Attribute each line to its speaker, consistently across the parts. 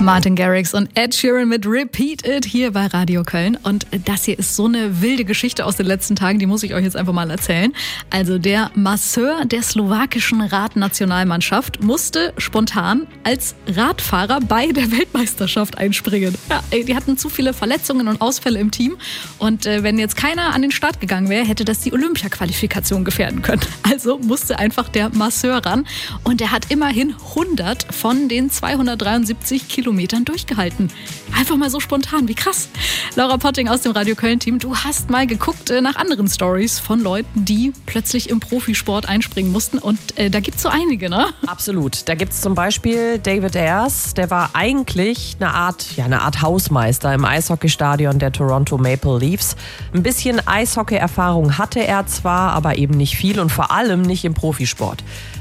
Speaker 1: Martin Garrix und Ed Sheeran mit Repeat It hier bei Radio Köln. Und das hier ist so eine wilde Geschichte aus den letzten Tagen, die muss ich euch jetzt einfach mal erzählen. Also der Masseur der slowakischen Radnationalmannschaft musste spontan als Radfahrer bei der Weltmeisterschaft einspringen. Ja, die hatten zu viele Verletzungen und Ausfälle im Team. Und wenn jetzt keiner an den Start gegangen wäre, hätte das die Olympia-Qualifikation gefährden können. Also musste einfach der Masseur ran. Und er hat immerhin 100 von den 273 Kilometern durchgehalten. Einfach mal so spontan, wie krass. Laura Potting aus dem Radio Köln-Team, du hast mal geguckt nach anderen Stories von Leuten, die plötzlich im Profisport einspringen mussten. Und da gibt es so einige, ne?
Speaker 2: Absolut. Da gibt es zum Beispiel David Ayres, der war eigentlich eine Art Hausmeister im Eishockeystadion der Toronto Maple Leafs. Ein bisschen Eishockey-Erfahrung hatte er zwar, aber eben nicht viel und vor allem nicht im Profisport.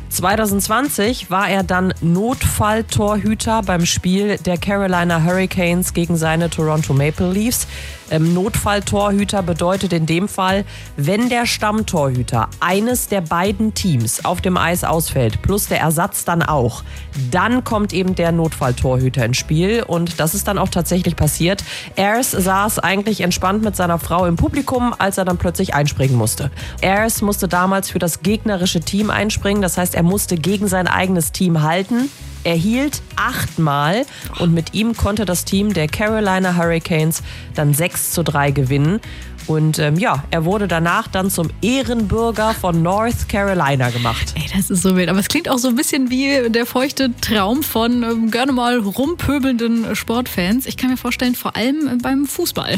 Speaker 2: 2020 war er dann Notfalltorhüter beim Spiel der Carolina Hurricanes gegen seine Toronto Maple Leafs. Notfalltorhüter bedeutet in dem Fall, wenn der Stammtorhüter eines der beiden Teams auf dem Eis ausfällt, plus der Ersatz dann auch, dann kommt eben der Notfalltorhüter ins Spiel und das ist dann auch tatsächlich passiert. Ayres saß eigentlich entspannt mit seiner Frau im Publikum, als er dann plötzlich einspringen musste. Ayres musste damals für das gegnerische Team einspringen, das heißt, er musste gegen sein eigenes Team halten. Er hielt 8-mal und mit ihm konnte das Team der Carolina Hurricanes dann 6-3 gewinnen. Und er wurde danach dann zum Ehrenbürger von North Carolina gemacht.
Speaker 1: Ey, das ist so wild. Aber es klingt auch so ein bisschen wie der feuchte Traum von gerne mal rumpöbelnden Sportfans. Ich kann mir vorstellen, vor allem beim Fußball.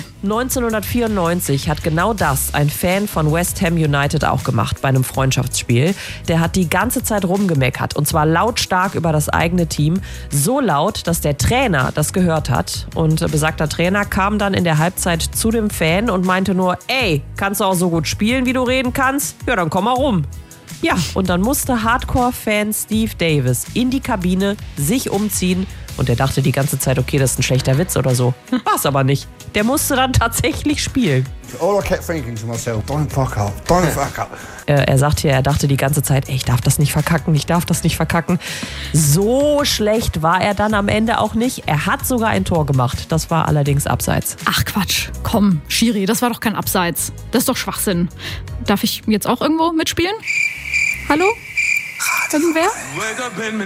Speaker 2: 1994 hat genau das ein Fan von West Ham United auch gemacht bei einem Freundschaftsspiel. Der hat die ganze Zeit rumgemeckert und zwar lautstark über das eigene Team. So laut, dass der Trainer das gehört hat. Und besagter Trainer kam dann in der Halbzeit zu dem Fan und meinte nur, ey, kannst du auch so gut spielen, wie du reden kannst? Ja, dann komm mal rum. Ja, und dann musste Hardcore-Fan Steve Davis in die Kabine, sich umziehen und er dachte die ganze Zeit, okay, das ist ein schlechter Witz oder so. War's aber nicht. Der musste dann tatsächlich spielen.
Speaker 3: All I kept thinking to myself, don't fuck up, don't fuck up.
Speaker 2: Er sagt hier, er dachte die ganze Zeit, ey, ich darf das nicht verkacken. So schlecht war er dann am Ende auch nicht. Er hat sogar ein Tor gemacht. Das war allerdings abseits.
Speaker 1: Ach Quatsch, komm, Schiri, das war doch kein Abseits. Das ist doch Schwachsinn. Darf ich jetzt auch irgendwo mitspielen? Hallo? Irgendwer?